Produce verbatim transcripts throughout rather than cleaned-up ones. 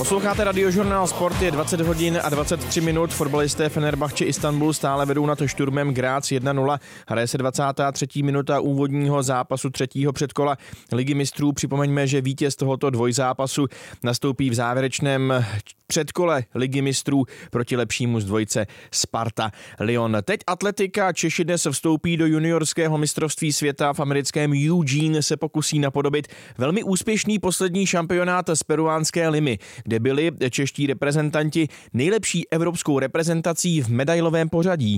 Posloucháte Radiožurnál Sport, je dvacet hodin a dvacet tři minut. Fotbalisté Fenerbahče Istanbul stále vedou nad Šturmem Graz jedna nula. Hraje se dvacátá třetí minuta úvodního zápasu třetího předkola Ligy mistrů. Připomeňme, že vítěz tohoto dvojzápasu nastoupí v závěrečném předkole Ligy mistrů proti lepšímu z dvojice Sparta Lyon. Teď atletika. Češi dnes vstoupí do juniorského mistrovství světa v americkém Eugene, se pokusí napodobit velmi úspěšný poslední šampionát z peruánské Limy, kde byli čeští reprezentanti nejlepší evropskou reprezentací v medailovém pořadí.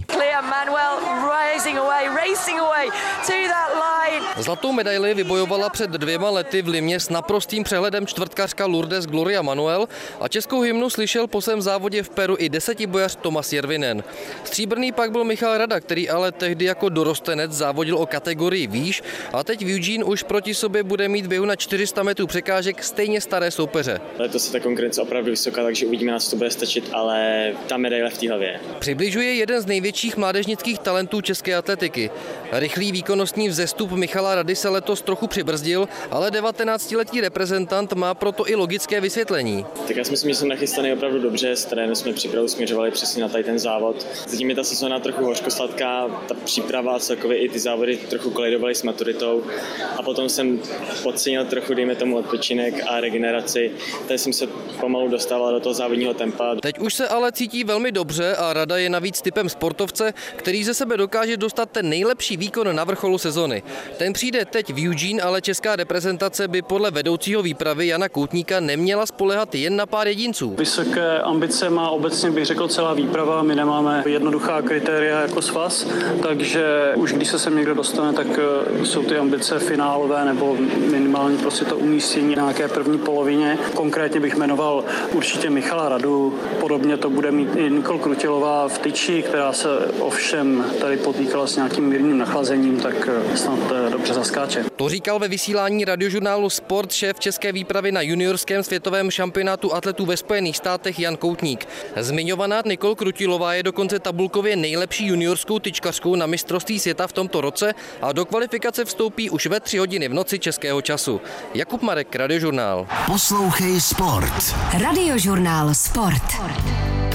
Zlatou medaili vybojovala před dvěma lety v Limě s naprostým přehledem čtvrtkařka Lourdes Gloria Manuel a českou hymnu slyšel po svém závodě v Peru i desetibojař Tomas Järvinen. Stříbrný pak byl Michal Rada, který ale tehdy jako dorostenec závodil o kategorii výš a teď v Eugene už proti sobě bude mít běhu na čtyři sta metrů překážek stejně staré soupeře. Letos je ta konkurence opravdu vysoká, takže uvidíme, na co to bude stačit, ale ta medaile v té hlavě. Přibližuje jeden z největších mládežnických talentů české atletiky. Rychlý výkonnostní vzestup Michala Rady se letos trochu přibrzdil, ale devatenáctiletý reprezentant má proto i logické vysvětlení. Tak já si myslím, že jsem nachystaný opravdu dobře, s terénu jsme přípravu směřovali přesně na tady ten závod. Zatím je ta sezóna trochu hořkosladká, ta příprava celkově i ty závody trochu kolidovaly s maturitou a potom jsem podcenil trochu, dejme tomu, odpočinek a regeneraci. Tady jsem se pomalu dostával do toho závodního tempa. Teď už se ale cítí velmi dobře a Rada je navíc typem sportovce, který ze sebe dokáže dostat ten nejlepší výkon na vrcholu sezony. Ten přijde teď v Eugene, ale česká reprezentace by podle vedoucího výpravy Jana Koutníka neměla spoléhat jen na pár jedinců. Vysoké ambice má obecně, bych řekl, celá výprava. My nemáme jednoduchá kritéria jako svaz, takže už když se sem někdo dostane, tak jsou ty ambice finálové nebo minimálně prostě to umístění na nějaké první polovině. Konkrétně bych jmenoval určitě Michala Radu, podobně to bude mít i Nikol Krutilová v tyči, která se ovšem tady potýkala s nějakým mírným nachlazením, tak snad dobře zaskáče. To říkal ve vysílání radiožurnálu Sport šéf české výpravy na juniorském světovém šampionátu atletů ve Spojených státech Jan Koutník. Zmiňovaná Nikol Krutilová je dokonce tabulkově nejlepší juniorskou tyčkařkou na mistrovství světa v tomto roce a do kvalifikace vstoupí už ve tři hodiny v noci českého času. Jakub Marek, Radiožurnál. Poslouchej Sport. Radiožurnál Sport.